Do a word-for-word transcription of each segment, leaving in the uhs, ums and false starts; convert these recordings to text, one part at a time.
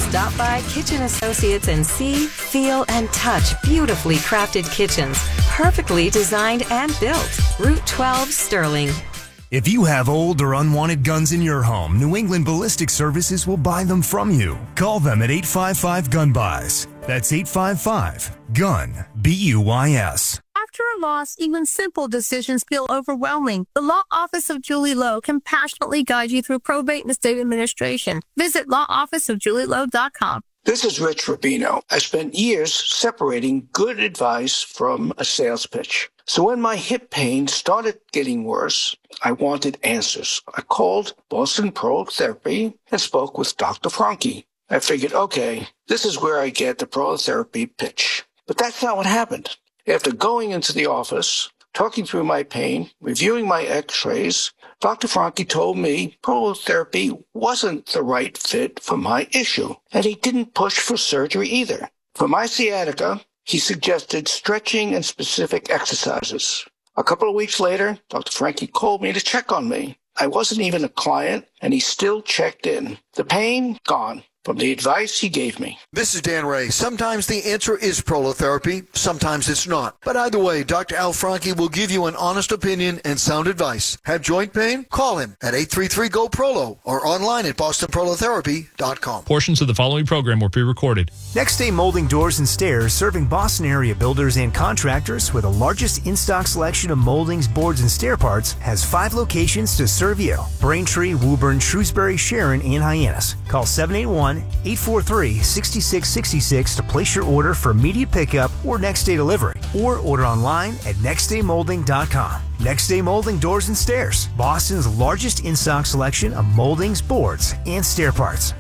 Stop by Kitchen Associates and see, feel, and touch beautifully crafted kitchens, perfectly designed and built. Route twelve, Sterling. If you have old or unwanted guns in your home, New England Ballistic Services will buy them from you. Call them at eight five five, gun buys. That's eight five five, gun, B U Y S. After a loss, even simple decisions feel overwhelming. The Law Office of Julie Lowe can passionately guide you through probate and estate administration. Visit law office of julie lowe dot com. This is Rich Rubino. I spent years separating good advice from a sales pitch. So when my hip pain started getting worse, I wanted answers. I called Boston Prolotherapy and spoke with Doctor Franke. I figured, okay, this is where I get the prolotherapy pitch. But that's not what happened. After going into the office, talking through my pain, reviewing my x-rays, Doctor Franke told me prolotherapy wasn't the right fit for my issue, and he didn't push for surgery either. For my sciatica, he suggested stretching and specific exercises. A couple of weeks later, Doctor Franke called me to check on me. I wasn't even a client, and he still checked in. The pain, gone. From the advice he gave me. This is Dan Ray. Sometimes the answer is prolotherapy, sometimes it's not. But either way, Doctor Al Franke will give you an honest opinion and sound advice. Have joint pain? Call him at eight three three, G O, P R O L O or online at boston prolotherapy dot com. Portions of the following program were pre-recorded. Next Day Molding Doors and Stairs, serving Boston area builders and contractors with the largest in-stock selection of moldings, boards, and stair parts, has five locations to serve you. Braintree, Woburn, Shrewsbury, Sharon, and Hyannis. Call seven eight one, eight four three, six six six six to place your order for immediate pickup or next day delivery, or order online at next day molding dot com. Next Day Molding Doors and Stairs, Boston's largest in-stock selection of moldings, boards, and stair parts.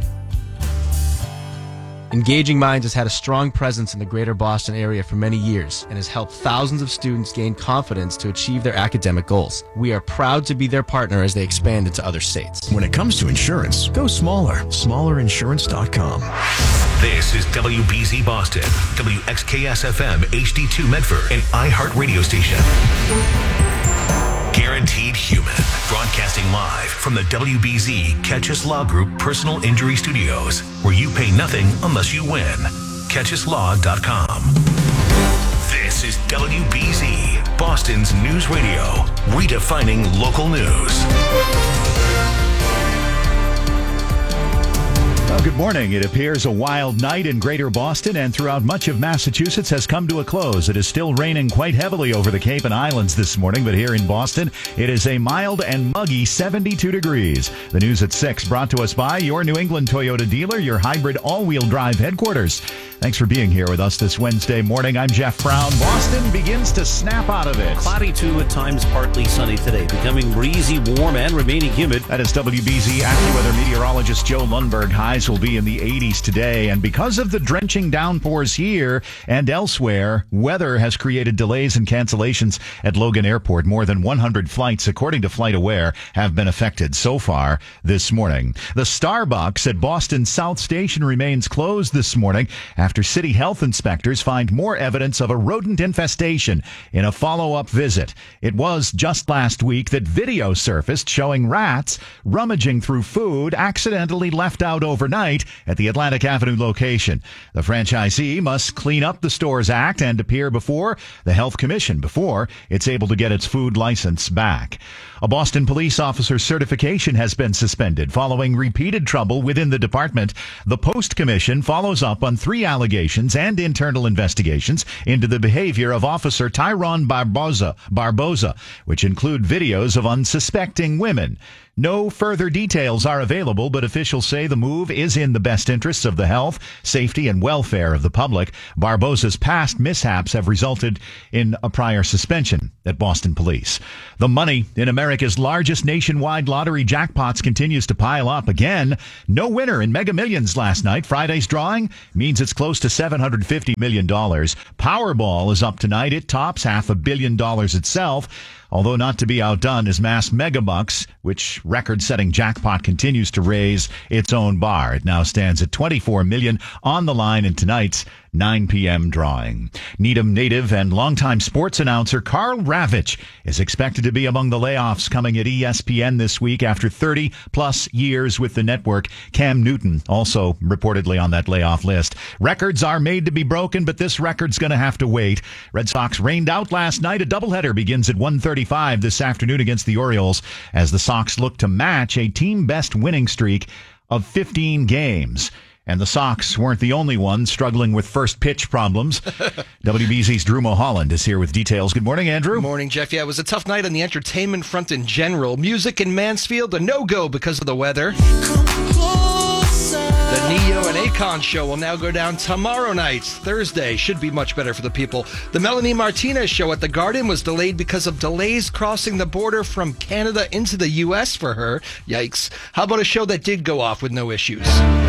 Engaging Minds has had a strong presence in the greater Boston area for many years and has helped thousands of students gain confidence to achieve their academic goals. We are proud to be their partner as they expand into other states. When it comes to insurance, go smaller. smaller insurance dot com. This is W B Z Boston, W X K S F M, H D two Medford, and iHeart Radio Station. Guaranteed Human, broadcasting live from the W B Z Catch Us Law Group Personal Injury Studios, where you pay nothing unless you win. catch us law dot com. This is W B Z, Boston's news radio, redefining local news. Well, good morning. It appears a wild night in greater Boston and throughout much of Massachusetts has come to a close. It is still raining quite heavily over the Cape and Islands this morning, but here in Boston, it is a mild and muggy seventy-two degrees. The news at six brought to us by your New England Toyota dealer, your hybrid all-wheel drive headquarters. Thanks for being here with us this Wednesday morning. I'm Jeff Brown. Boston begins to snap out of it. Cloudy too, at times partly sunny today, becoming breezy, warm, and remaining humid. That is W B Z AccuWeather meteorologist Joe Lundberg. Highs will be in the eighties today, and because of the drenching downpours here and elsewhere, weather has created delays and cancellations at Logan Airport. More than one hundred flights, according to FlightAware, have been affected so far this morning. The Starbucks at Boston South Station remains closed this morning after city health inspectors find more evidence of a rodent infestation in a follow-up visit. It was just last week that video surfaced showing rats rummaging through food accidentally left out overnight at the Atlantic Avenue location. The franchisee must clean up the Stores Act and appear before the Health Commission before it's able to get its food license back. A Boston police officer's certification has been suspended following repeated trouble within the department. The Post Commission follows up on three allegations and internal investigations into the behavior of Officer Tyrone Barboza, Barboza, which include videos of unsuspecting women. No further details are available, but officials say the move is in the best interests of the health, safety, and welfare of the public. Barboza's past mishaps have resulted in a prior suspension at Boston Police. The money in America's largest nationwide lottery jackpots continues to pile up again. No winner in Mega Millions last night. Friday's drawing means it's close to seven hundred fifty million dollars. Powerball is up tonight. It tops half a billion dollars itself. although not to be outdone as Mass Megabucks, which record-setting jackpot continues to raise its own bar. It now stands at twenty-four million dollars on the line in tonight's nine p.m. drawing. Needham native and longtime sports announcer Karl Ravech is expected to be among the layoffs coming at E S P N this week after thirty plus years with the network. Cam Newton also reportedly on that layoff list. Records are made to be broken, but this record's going to have to wait. Red Sox rained out last night. A doubleheader begins at one thirty-five this afternoon against the Orioles as the Sox look to match a team-best winning streak of fifteen games. And the Sox weren't the only ones struggling with first pitch problems. W B Z's Drew Mulholland is here with details. Good morning, Andrew. Good morning, Jeff. Yeah, it was a tough night on the entertainment front in general. Music in Mansfield, a no-go because of the weather. The Neo and Akon show will now go down tomorrow night. Thursday should be much better for the people. The Melanie Martinez show at the Garden was delayed because of delays crossing the border from Canada into the U S for her. Yikes. How about a show that did go off with no issues?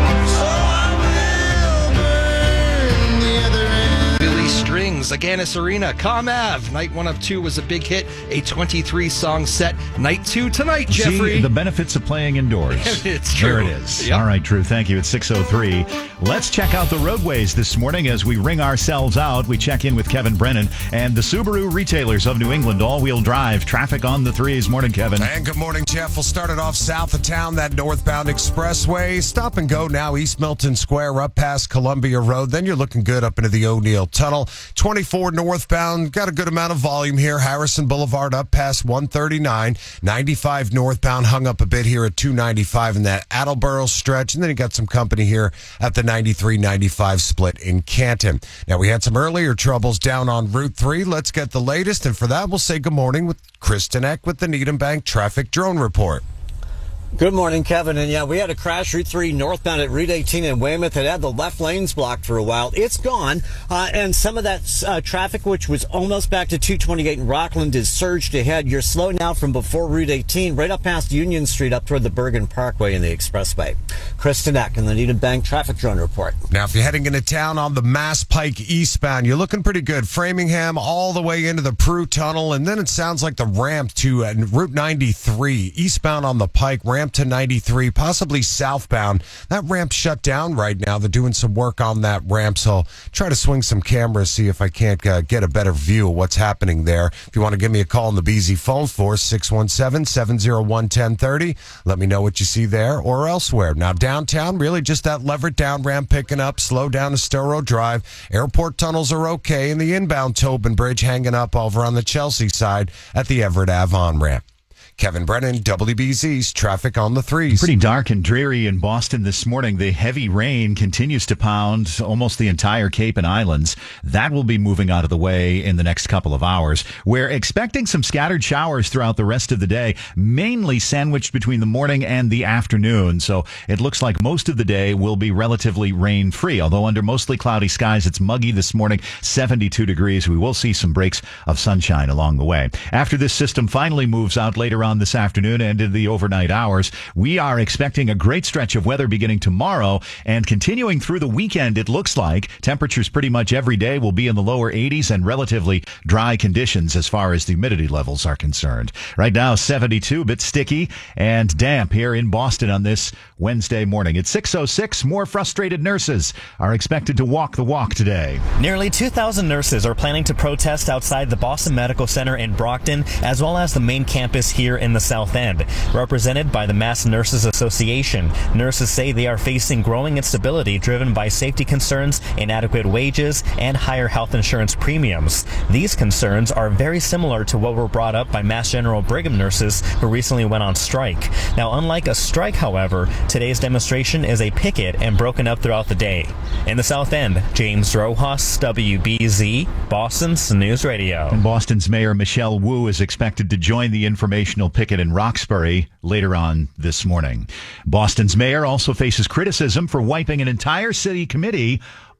Billy Strings, Aganis Arena, Com Ave. Night one of two was a big hit. A twenty-three song set. Night two tonight, Jeffrey. See, the benefits of playing indoors. It's true. There it is. Yep. All right, Drew, thank you. It's six oh three. Let's check out the roadways this morning as we ring ourselves out. We check in with Kevin Brennan and the Subaru retailers of New England. All-wheel drive. Traffic on the threes. Morning, Kevin. And good morning, Jeff. We'll start it off south of town, that northbound expressway. Stop and go now, East Milton Square up past Columbia Road. Then you're looking good up into the O'Neill Tunnel. twenty-four northbound, got a good amount of volume here. Harrison Boulevard up past one thirty-nine. ninety-five northbound hung up a bit here at two ninety-five in that Attleboro stretch. And then you got some company here at the ninety-three ninety-five split in Canton. Now, we had some earlier troubles down on Route three. Let's get the latest. And for that, we'll say good morning with Kristen Eck with the Needham Bank Traffic Drone Report. Good morning, Kevin. And yeah, we had a crash Route three northbound at Route eighteen in Weymouth. It had the left lanes blocked for a while. It's gone. Uh, and some of that uh, traffic, which was almost back to two twenty-eight in Rockland, is surged ahead. You're slow now from before Route eighteen, right up past Union Street, up toward the Bergen Parkway and the Expressway. Kristen Eck in the Needham Bank Traffic Drone Report. Now, if you're heading into town on the Mass Pike eastbound, you're looking pretty good. Framingham all the way into the Prue Tunnel, and then it sounds like the ramp to uh, Route ninety-three, eastbound on the Pike, ramp to ninety-three, possibly southbound. That ramp shut down right now. They're doing some work on that ramp, so I'll try to swing some cameras, see if I can't uh, get a better view of what's happening there. If you want to give me a call on the B Z phone for six one seven, seven oh one, one oh three oh, let me know what you see there or elsewhere. Now, downtown, really just that Leverett down ramp picking up, slow down to Storo Drive. Airport tunnels are okay, and the inbound Tobin Bridge hanging up over on the Chelsea side at the Everett Ave on-ramp. Kevin Brennan, W B Z's Traffic on the Threes. Pretty dark and dreary in Boston this morning. The heavy rain continues to pound almost the entire Cape and Islands. That will be moving out of the way in the next couple of hours. We're expecting some scattered showers throughout the rest of the day, mainly sandwiched between the morning and the afternoon. So it looks like most of the day will be relatively rain-free, although under mostly cloudy skies, it's muggy this morning, seventy-two degrees. We will see some breaks of sunshine along the way. After this system finally moves out later on this afternoon and into the overnight hours, we are expecting a great stretch of weather beginning tomorrow and continuing through the weekend. It looks like temperatures pretty much every day will be in the lower eighties and relatively dry conditions as far as the humidity levels are concerned. Right now, seventy-two, a bit sticky and damp here in Boston on this Wednesday morning. It's six oh six. More frustrated nurses are expected to walk the walk today. Nearly two thousand nurses are planning to protest outside the Boston Medical Center in Brockton, as well as the main campus here in the South End. Represented by the Mass Nurses Association, nurses say they are facing growing instability driven by safety concerns, inadequate wages, and higher health insurance premiums. These concerns are very similar to what were brought up by Mass General Brigham nurses who recently went on strike. Now, unlike a strike, however, today's demonstration is a picket and broken up throughout the day. In the South End, James Rojas, W B Z, Boston's News Radio. And Boston's Mayor Michelle Wu is expected to join the informational picket in Roxbury later on this morning. Boston's mayor also faces criticism for wiping an entire city committee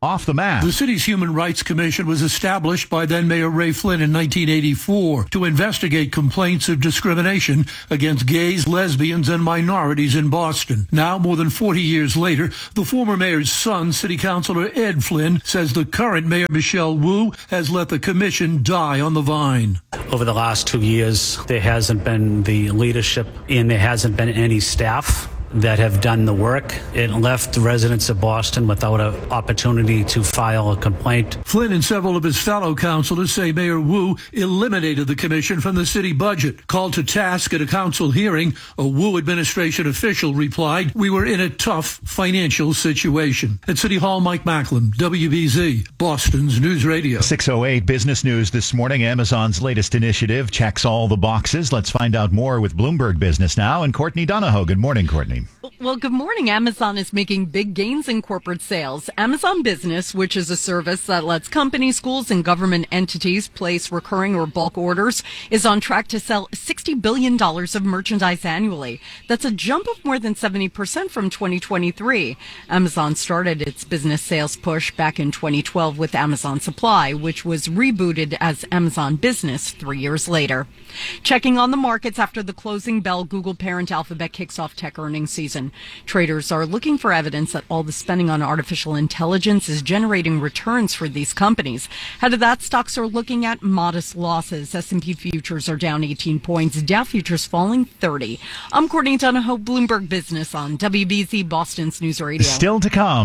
off the map. The city's Human Rights Commission was established by then-Mayor Ray Flynn in nineteen eighty-four to investigate complaints of discrimination against gays, lesbians, and minorities in Boston. Now, more than forty years later, the former mayor's son, City Councilor Ed Flynn, says the current Mayor Michelle Wu has let the commission die on the vine. Over the last two years, there hasn't been the leadership and there hasn't been any staff that have done the work. It left residents of Boston without an opportunity to file a complaint. Flynn and several of his fellow councilors say Mayor Wu eliminated the commission from the city budget. Called to task at a council hearing, a Wu administration official replied, "We were in a tough financial situation." At City Hall, Mike Macklin, W B Z, Boston's News Radio. six oh eight Business News this morning. Amazon's latest initiative checks all the boxes. Let's find out more with Bloomberg Business Now and Courtney Donahoe. Good morning, Courtney. Well, good morning. Amazon is making big gains in corporate sales. Amazon Business, which is a service that lets companies, schools, and government entities place recurring or bulk orders, is on track to sell sixty billion dollars of merchandise annually. That's a jump of more than seventy percent from twenty twenty-three. Amazon started its business sales push back in twenty twelve with Amazon Supply, which was rebooted as Amazon Business three years later. Checking on the markets after the closing bell, Google parent Alphabet kicks off tech earnings season. Traders are looking for evidence that all the spending on artificial intelligence is generating returns for these companies. Ahead of that, stocks are looking at modest losses. S and P futures are down eighteen points, Dow futures falling thirty. I'm Courtney Donahoe, Bloomberg Business on W B Z, Boston's News Radio. Still to come.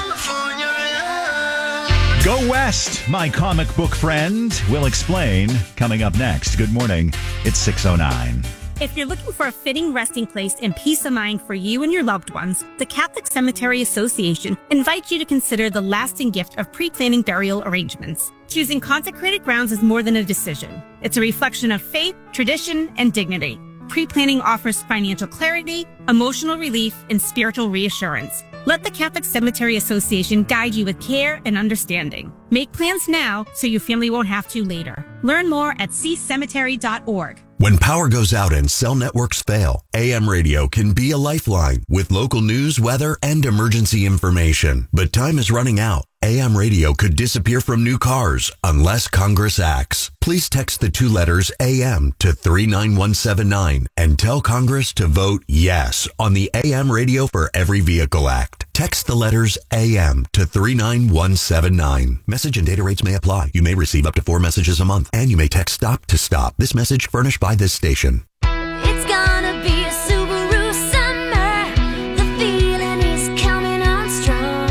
Go West, my comic book friend will explain coming up next. Good morning. It's six oh nine. If you're looking for a fitting resting place and peace of mind for you and your loved ones, the Catholic Cemetery Association invites you to consider the lasting gift of pre-planning burial arrangements. Choosing consecrated grounds is more than a decision. It's a reflection of faith, tradition, and dignity. Pre-planning offers financial clarity, emotional relief, and spiritual reassurance. Let the Catholic Cemetery Association guide you with care and understanding. Make plans now so your family won't have to later. Learn more at c cemetery dot org. When power goes out and cell networks fail, A M radio can be a lifeline with local news, weather, and emergency information. But time is running out. A M radio could disappear from new cars unless Congress acts. Please text the two letters A M to three nine one seven nine and tell Congress to vote yes on the A M Radio for Every Vehicle Act. Text the letters A M to three nine one seven nine. Message and data rates may apply. You may receive up to four messages a month, and you may text STOP to STOP. This message furnished by this station. It's gonna be a Subaru summer. The feeling is coming on strong.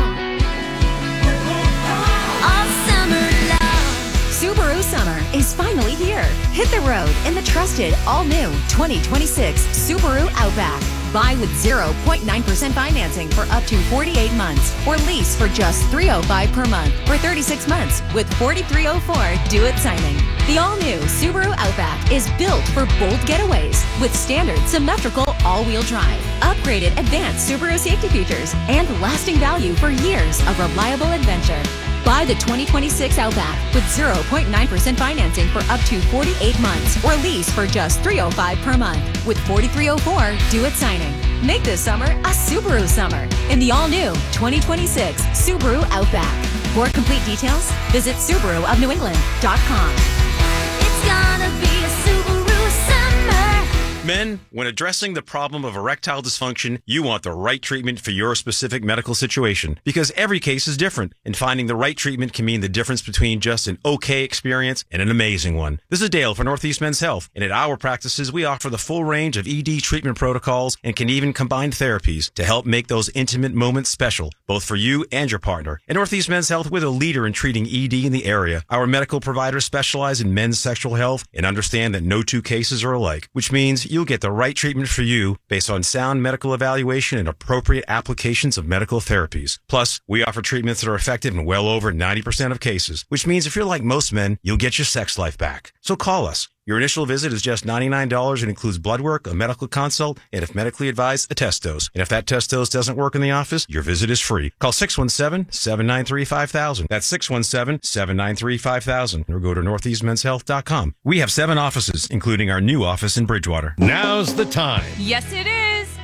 All summer long. Subaru summer is finally here. Hit the road in the trusted all-new twenty twenty-six Subaru Outback. Buy with zero point nine percent financing for up to forty-eight months, or lease for just three hundred five dollars per month for thirty-six months with forty-three oh four due-it signing. The all-new Subaru Outback is built for bold getaways with standard symmetrical all-wheel drive, upgraded advanced Subaru safety features, and lasting value for years of reliable adventure. Buy the twenty twenty-six Outback with zero point nine percent financing for up to forty-eight months, or lease for just three hundred five dollars per month with forty-three oh four due-it signing. Make this summer a Subaru summer in the all-new twenty twenty-six Subaru Outback. For complete details, visit Subaru of New England dot com. It's gonna be a Subaru summer. Men, when addressing the problem of erectile dysfunction, you want the right treatment for your specific medical situation, because every case is different, and finding the right treatment can mean the difference between just an okay experience and an amazing one. This is Dale for Northeast Men's Health, and at our practices, we offer the full range of E D treatment protocols and can even combine therapies to help make those intimate moments special, both for you and your partner. At Northeast Men's Health, we're the leader in treating E D in the area. Our medical providers specialize in men's sexual health and understand that no two cases are alike, which means you'll get the right treatment for you based on sound medical evaluation and appropriate applications of medical therapies. Plus, we offer treatments that are effective in well over ninety percent of cases, which means if you're like most men, you'll get your sex life back. So call us. Your initial visit is just ninety-nine dollars and includes blood work, a medical consult, and if medically advised, a test dose. And if that test dose doesn't work in the office, your visit is free. Call six one seven, seven nine three, five thousand. That's six one seven, seven nine three, five thousand. Or go to northeast men's health dot com. We have seven offices, including our new office in Bridgewater. Now's the time. Yes, it is.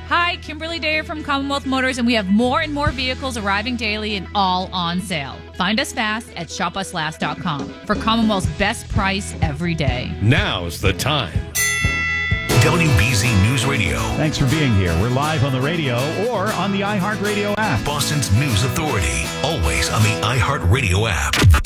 Hi, Kimberly Dayer from Commonwealth Motors, and we have more and more vehicles arriving daily and all on sale. Find us fast at shop us last dot com for Commonwealth's best price every day. Now's the time. W B Z News Radio. Thanks for being here. We're live on the radio or on the iHeartRadio app. Boston's news authority. Always on the iHeartRadio app.